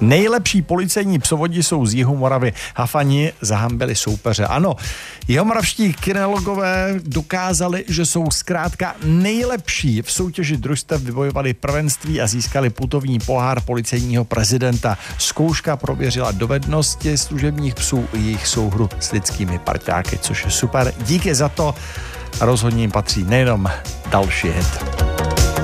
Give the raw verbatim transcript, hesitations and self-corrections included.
Nejlepší policejní psovodi jsou z jihu Moravy. Hafani zahambili soupeře. Ano, jihomoravští kynologové dokázali, že jsou zkrátka nejlepší. V soutěži družstev vybojovali prvenství a získali putovní pohár policejního prezidenta. Zkouška prověřila dovednosti služebních psů i jejich souhru s lidskými parťáky, což je super. Díky za to, rozhodně jim patří nejenom další hit.